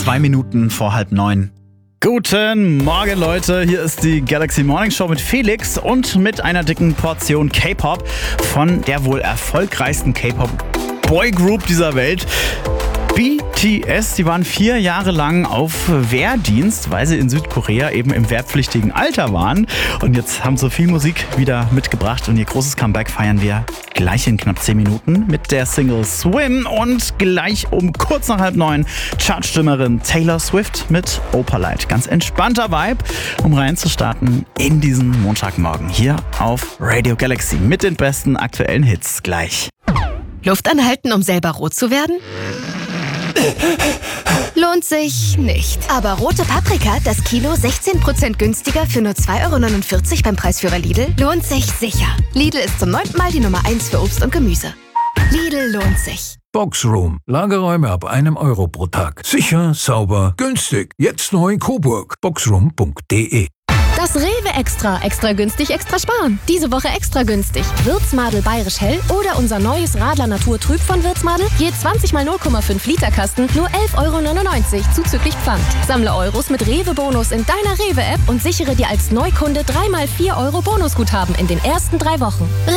2 Minuten vor 8:30. Guten Morgen, Leute. Hier ist die Galaxy Morning Show mit Felix und mit einer dicken Portion K-Pop von der wohl erfolgreichsten K-Pop-Boygroup dieser Welt. BTS, die waren 4 Jahre lang auf Wehrdienst, weil sie in Südkorea eben im wehrpflichtigen Alter waren. Und jetzt haben sie viel Musik wieder mitgebracht und ihr großes Comeback feiern wir gleich in knapp 10 Minuten mit der Single Swim und gleich um kurz nach 8:30 Chartstimmerin Taylor Swift mit Opalite. Ganz entspannter Vibe, um reinzustarten in diesen Montagmorgen hier auf Radio Galaxy mit den besten aktuellen Hits gleich. Luft anhalten, um selber rot zu werden? Lohnt sich nicht. Aber rote Paprika, das Kilo 16% günstiger für nur 2,49 € beim Preisführer Lidl, lohnt sich sicher. Lidl ist zum 9. Mal die Nummer 1 für Obst und Gemüse. Lidl lohnt sich. Boxroom. Lagerräume ab €1 pro Tag. Sicher, sauber, günstig. Jetzt neu in Coburg. Boxroom.de. Das Rewe Extra. Extra günstig, extra sparen. Diese Woche extra günstig. Würzmadel Bayerisch Hell oder unser neues Radler Natur Trüb von Würzmadel. Je 20 mal 0,5 Liter Kasten, nur €11,99 zuzüglich Pfand. Sammle Euros mit Rewe-Bonus in deiner Rewe-App und sichere dir als Neukunde 3 mal 4 € Bonusguthaben in den ersten 3 Wochen.